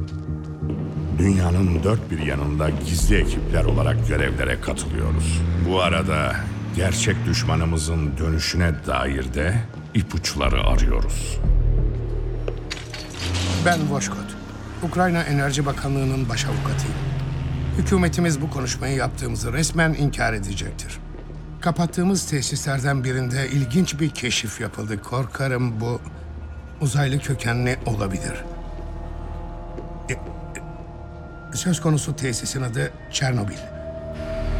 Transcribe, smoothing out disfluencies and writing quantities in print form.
Dünyanın dört bir yanında gizli ekipler olarak görevlere katılıyoruz. Bu arada gerçek düşmanımızın dönüşüne dair de ipuçları arıyoruz. Ben Voşkot. Ukrayna Enerji Bakanlığı'nın baş avukatıyım. Hükümetimiz bu konuşmayı yaptığımızı resmen inkar edecektir. Kapattığımız tesislerden birinde ilginç bir keşif yapıldı. Korkarım bu uzaylı kökenli olabilir. Söz konusu tesisin adı Çernobil.